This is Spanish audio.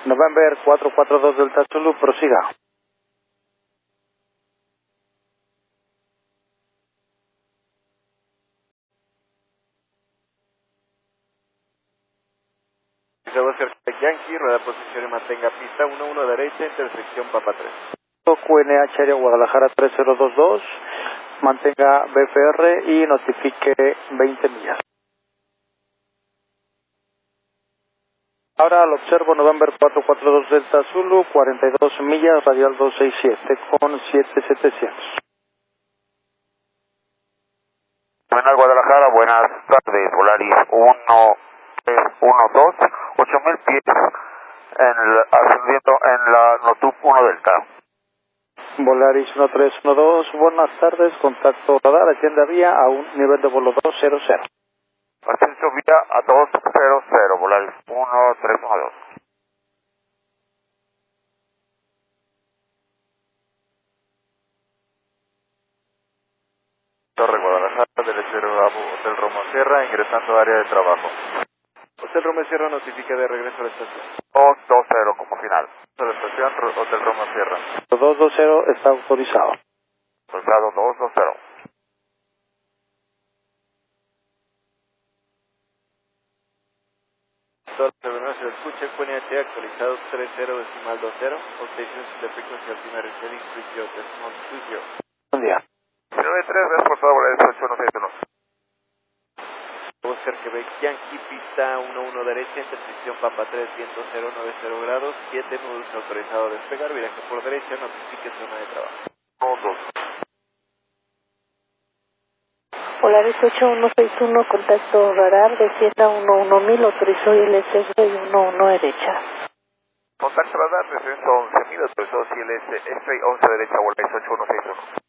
November 442 Delta Zulu, prosiga. Se va a hacer Yankee, rueda posición y mantenga pista 11 derecha, intersección Papa 3. QNH Aéreo Guadalajara 3022, mantenga BFR y notifique 20 millas. Ahora lo observo, November 442 Delta Zulu, 42 millas, radial 267 con 7700. Buenas Guadalajara, buenas tardes, Volaris 1312, 8000 pies ascendiendo en la Notub 1 Delta. Volaris 1312, buenas tardes, contacto radar, agenda vía a un nivel de vuelo 200. Ascenso vía a 200, Volaris 1312. Torre Guadalajara, derecho Bravo, Hotel Roma Sierra, ingresando a área de trabajo. Hotel Roma Sierra notifica de regreso a la estación. 220 como final. A la estación, Hotel Roma Sierra. 220 está autorizado. Soldado 220. Torre Severino se escucha, QNH actualizado 30.20, obtención de frecuencia altina receiving 30.20. Buen día. 93, gracias por favor, Volaris 8161. Oscar Quebec Yankee, pista 11 derecha, intersección Papa 3, viento 090 grados, 7 nudos autorizado a despegar, viraje por derecha, notifique zona de trabajo. 1-2. Polaris 8161, contacto radar, descienda 11000, autorizó ILS y 11 derecha. Contacto radar, descenso 11000, autorizó CLS, F11 derecha, Volaris 8161.